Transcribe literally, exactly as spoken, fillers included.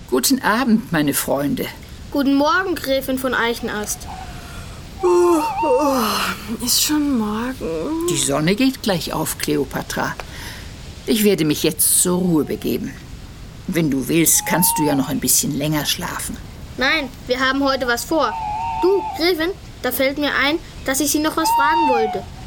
Guten Abend, meine Freunde. Guten Morgen, Gräfin von Eichenast. Oh, oh, ist schon morgen. Die Sonne geht gleich auf, Kleopatra. Ich werde mich jetzt zur Ruhe begeben. Wenn du willst, kannst du ja noch ein bisschen länger schlafen. Nein, wir haben heute was vor. Du, Gräfin, da fällt mir ein, dass ich Sie noch was fragen wollte.